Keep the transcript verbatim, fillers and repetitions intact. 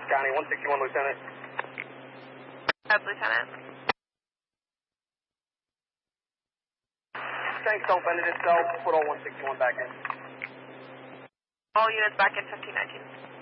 County, one sixty-one, Lieutenant. That's Lieutenant. Tank self-ended itself. Put all one sixty-one back in. All units back in fifteen nineteen.